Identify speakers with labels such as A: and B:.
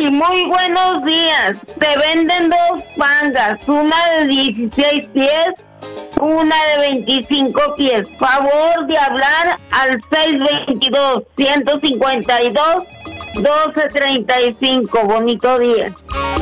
A: muy buenos días. Se venden dos pangas, una de 16 pies, una de 25 pies. Favor de hablar al 622-152-1235. Bonito día.